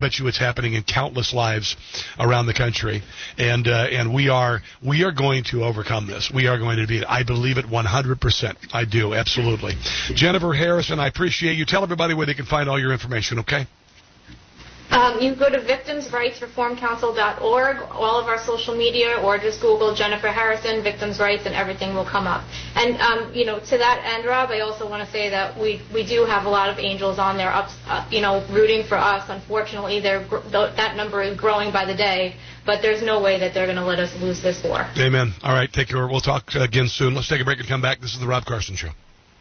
bet you it's happening in countless lives around the country, and we are going to overcome this. We are going to beat it. I believe it 100%. I do, absolutely. Jennifer Harrison, I appreciate you. Tell everybody where they can find all your information, okay? You can go to victimsrightsreformcouncil.org, all of our social media, or just Google Jennifer Harrison, victims' rights, and everything will come up. And, to that end, Rob, I also want to say that we do have a lot of angels on there, rooting for us. Unfortunately, that number is growing by the day, but there's no way that they're going to let us lose this war. Amen. All right, take care. We'll talk again soon. Let's take a break and come back. This is the Rob Carson Show.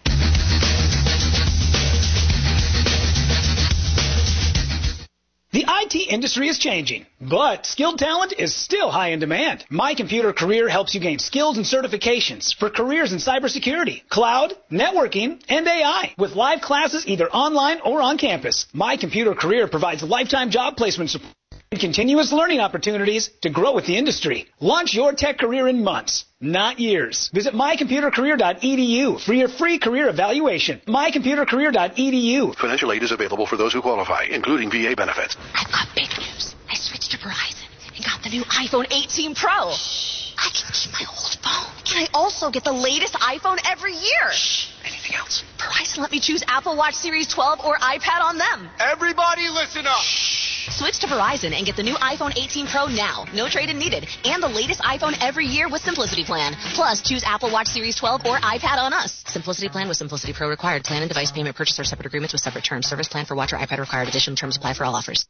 The IT industry is changing, but skilled talent is still high in demand. My Computer Career helps you gain skills and certifications for careers in cybersecurity, cloud, networking, and AI. With live classes either online or on campus, My Computer Career provides lifetime job placement support and continuous learning opportunities to grow with the industry. Launch your tech career in months, not years. Visit mycomputercareer.edu for your free career evaluation. mycomputercareer.edu. Financial aid is available for those who qualify, including VA benefits. I've got big news. I switched to Verizon and got the new iPhone 18 Pro. I can keep my old phone. Can I also get the latest iPhone every year? Anything else? Verizon let me choose Apple Watch Series 12 or iPad on them. Everybody listen up. Switch to Verizon and get the new iPhone 18 Pro now. No trade-in needed. And the latest iPhone every year with Simplicity Plan. Plus, choose Apple Watch Series 12 or iPad on us. Simplicity Plan with Simplicity Pro required. Plan and device payment purchase or separate agreements with separate terms. Service plan for watch or iPad required. Additional terms apply for all offers.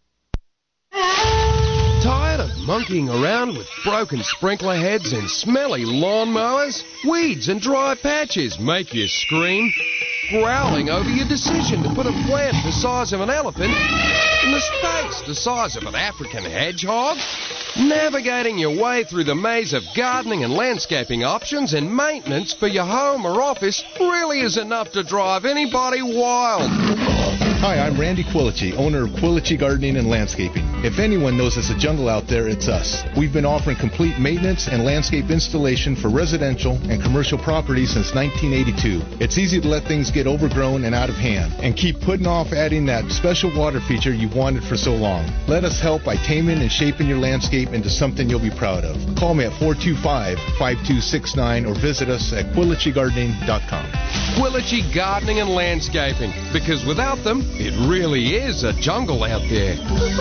Tired of monkeying around with broken sprinkler heads and smelly lawnmowers? Weeds and dry patches make you scream. Growling over your decision to put a plant the size of an elephant in the space the size of an African hedgehog? Navigating your way through the maze of gardening and landscaping options and maintenance for your home or office really is enough to drive anybody wild. Hi, I'm Randy Quilici, owner of Quilici Gardening and Landscaping. If anyone knows it's a jungle out there, it's us. We've been offering complete maintenance and landscape installation for residential and commercial properties since 1982. It's easy to let things get overgrown and out of hand and keep putting off adding that special water feature you've wanted for so long. Let us help by taming and shaping your landscape into something you'll be proud of. Call me at 425-5269 or visit us at QuiliciGardening.com. Quilici Gardening and Landscaping, because without them, it really is a jungle out there.